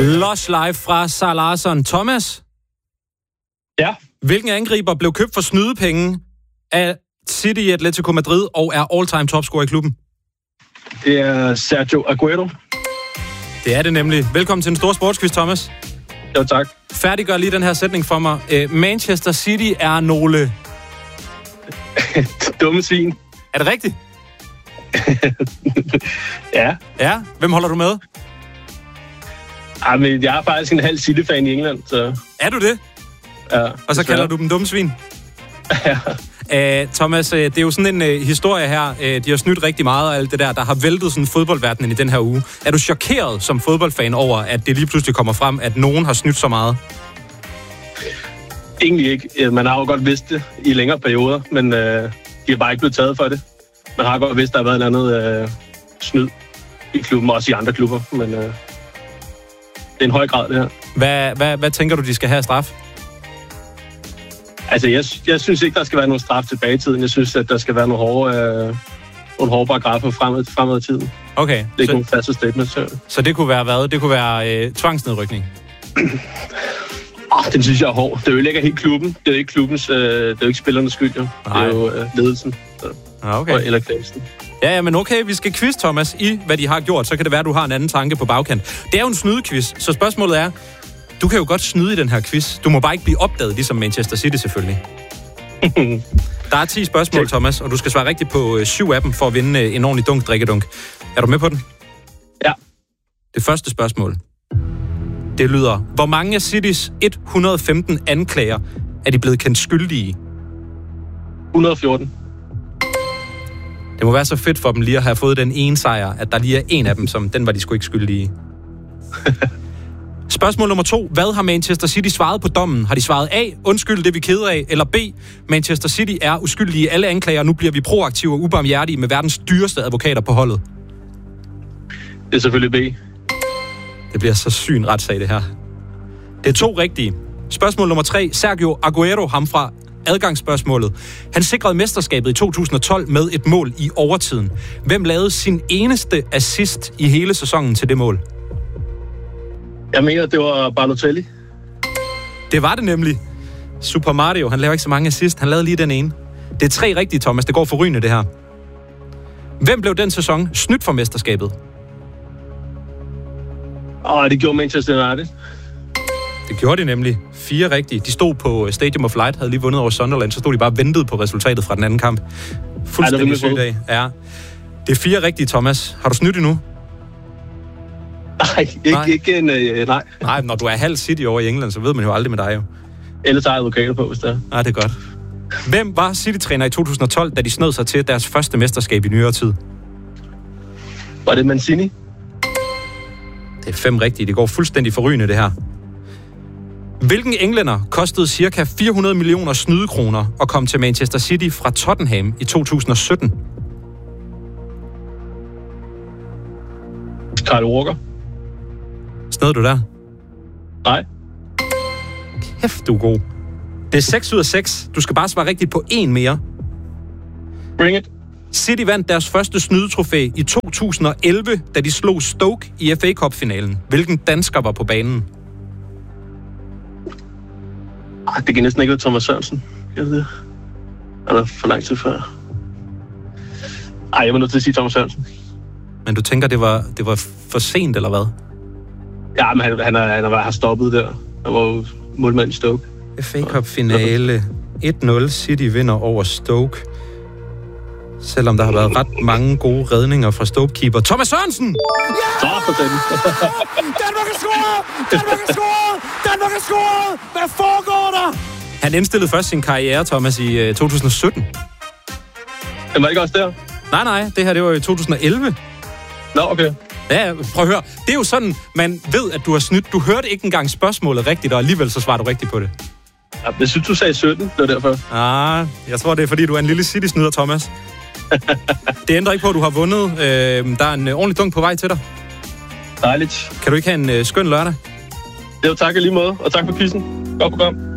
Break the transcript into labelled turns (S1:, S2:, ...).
S1: Lush live fra Sarr Larsson. Thomas?
S2: Ja?
S1: Hvilken angriber blev købt for snydepenge af City i Atletico Madrid og er all-time topscorer i klubben?
S2: Det er Sergio Aguero.
S1: Det er det nemlig. Velkommen til den store sportsquiz, Thomas.
S2: Jo, tak.
S1: Færdiggør lige den her sætning for mig. Manchester City er nogle...
S2: Dumme svin.
S1: Er det rigtigt?
S2: Ja.
S1: Ja. Hvem holder du med?
S2: Men jeg er faktisk en halv City-fan i England, så...
S1: Er du det?
S2: Ja.
S1: Og så kalder du dem dumme svin?
S2: Ja.
S1: Thomas, det er jo sådan en historie her. De har snydt rigtig meget af alt det der har væltet sådan fodboldverdenen i den her uge. Er du chokeret som fodboldfan over, at det lige pludselig kommer frem, at nogen har snydt så meget?
S2: Egentlig ikke. Man har jo godt vidst det i længere perioder, men de er bare ikke blevet taget for det. Man har godt vidst, at der har været et andet snyd i klubben, også i andre klubber, men det er en høj grad, det her.
S1: Hvad tænker du, de skal have af straf?
S2: Altså, jeg synes ikke, der skal være nogen straf tilbage i tiden. Jeg synes, at der skal være nogle hårde paragrafer fremad i tiden.
S1: Okay.
S2: Det er ikke nogen faste statements.
S1: Så det kunne være hvad? Det kunne være tvangsnedrykning?
S2: Den synes jeg er hård. Det ødelægger helt klubben. Det er ikke klubbens, det er ikke spillernes skyld, jo. Det er jo ledelsen.
S1: Okay.
S2: Eller klædelsen.
S1: Ja, men okay, vi skal quiz, Thomas, i hvad de har gjort. Så kan det være, at du har en anden tanke på bagkant. Det er jo en snydequiz, så spørgsmålet er, du kan jo godt snyde i den her quiz. Du må bare ikke blive opdaget, ligesom Manchester City selvfølgelig. Der er 10 spørgsmål, Thomas, og du skal svare rigtigt på 7 af dem for at vinde en ordentlig drikkedunk. Er du med på den?
S2: Ja.
S1: Det første spørgsmål. Det lyder, hvor mange af Citys 115 anklager er de blevet kendt skyldige?
S2: 114.
S1: Det må være så fedt for dem lige at have fået den ene sejr, at der lige er en af dem, som den var de sgu ikke skyldige i. Spørgsmål nummer 2. Hvad har Manchester City svaret på dommen? Har de svaret A, undskyld, det er vi kede af, eller B, Manchester City er uskyldige i alle anklager, nu bliver vi proaktive og ubarmhjertige med verdens dyreste advokater på holdet?
S2: Det er selvfølgelig B.
S1: Det bliver så syg en retssag, det her. Det er 2 rigtige. Spørgsmål nummer 3. Sergio Aguero, ham fra adgangsspørgsmålet. Han sikrede mesterskabet i 2012 med et mål i overtiden. Hvem lavede sin eneste assist i hele sæsonen til det mål?
S2: Jeg mener, det var Balotelli.
S1: Det var det nemlig. Super Mario, han lavede ikke så mange assist. Han lavede lige den ene. Det er 3 rigtige, Thomas. Det går forrygende, det her. Hvem blev den sæson snydt for mesterskabet?
S2: Det gjorde Manchester United.
S1: Det gjorde de nemlig. 4 rigtige. De stod på Stadium of Light, havde lige vundet over Sunderland, så stod de bare og ventede på resultatet fra den anden kamp. Fuldstændig syg dag. Ja. Det er 4 rigtige, Thomas. Har du snydt endnu?
S2: Nej.
S1: Nej, når du er halv City over i England, så ved man jo aldrig med dig jo.
S2: Ellers har jeg advokater på, hvis det er.
S1: Nej, det er godt. Hvem var City-træner i 2012, da de snød sig til deres første mesterskab i nyere tid?
S2: Var det Mancini?
S1: Det er 5 rigtige. Det går fuldstændig forrygende, det her. Hvilken englænder kostede cirka 400 millioner snydekroner og kom til Manchester City fra Tottenham i 2017?
S2: Kyle Walker.
S1: Snød du der?
S2: Nej.
S1: Kæft, du er god. Det er 6 ud af 6. Du skal bare svare rigtigt på 1 mere.
S2: Bring it.
S1: City vandt deres første snydetrofæ i 2011, da de slog Stoke i FA Cup-finalen. Hvilken dansker var på banen?
S2: Det kan næsten ikke være Thomas Sørensen. Han er for lang tid før. Jeg var nødt til at sige Thomas Sørensen.
S1: Men du tænker, det var for sent, eller hvad?
S2: Ja, men han har stoppet der. Han var jo målmand i Stoke.
S1: FA Cup-finale. 1-0. City vinder over Stoke. Selvom der har været ret mange gode redninger fra Stoke-keeper. Thomas Sørensen!
S2: Ja!
S3: Danmark er scoret! Danmark er scoret! Hvad foregår der?
S1: Han indstillede først sin karriere, Thomas, i 2017.
S2: Den var ikke også der?
S1: Nej. Det her, det var i 2011.
S2: Nå, okay.
S1: Ja, prøv at høre. Det er jo sådan, man ved, at du har snydt. Du hørte ikke engang spørgsmålet rigtigt, og alligevel så svarer du rigtigt på det.
S2: Ja, jeg synes, du sagde 17. Det var derfor.
S1: Jeg tror, det er, fordi du er en lille City-snyder, Thomas. Det ændrer ikke på, at du har vundet. Der er en ordentlig dunk på vej til dig.
S2: Dejligt.
S1: Kan du ikke have en skøn lørdag?
S2: Jo, tak lige måde. Og tak for quizzen. Godt program.